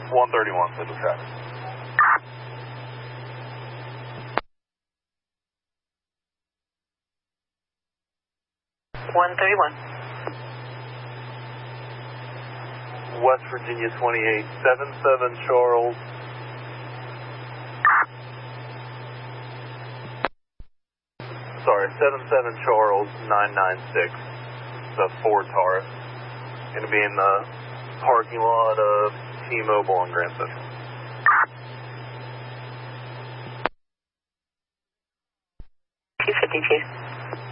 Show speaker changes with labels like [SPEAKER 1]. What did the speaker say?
[SPEAKER 1] 131, Central traffic. West Virginia 28, 77 Charles. Sorry, 77 Charles 996. The Ford Taurus. Going to be in the parking lot of T-Mobile on Grand Central.
[SPEAKER 2] $252.